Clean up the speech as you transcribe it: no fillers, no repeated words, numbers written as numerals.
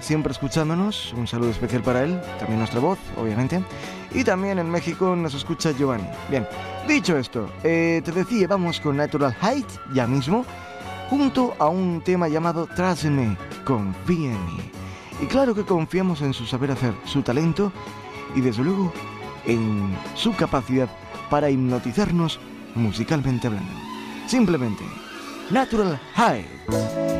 siempre escuchándonos. Un saludo especial para él, también nuestra voz, obviamente. Y también en México nos escucha Giovanni. Bien, dicho esto, te decía, vamos con Natural Height ya mismo, junto a un tema llamado Trust in Me, Confía en mí. Y claro que confiamos en su saber hacer, su talento y desde luego en su capacidad para hipnotizarnos musicalmente hablando. Simplemente, Natural Height.